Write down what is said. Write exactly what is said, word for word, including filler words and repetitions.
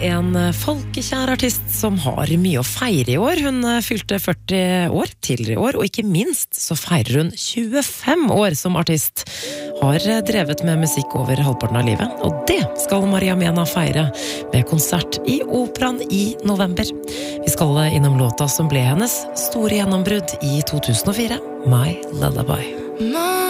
En folkekjær artist som har mye å feire i år. Hun fylte førti år tidligere i år, og ikke minst så feirer hun tjuefem år som artist. Har drevet med musikk over halvparten av livet, og det skal Maria Mena feire med konsert i Operaen i november. Vi skal innom låta som ble hennes store gjennombrudd i to tusen og fire, My Lullaby.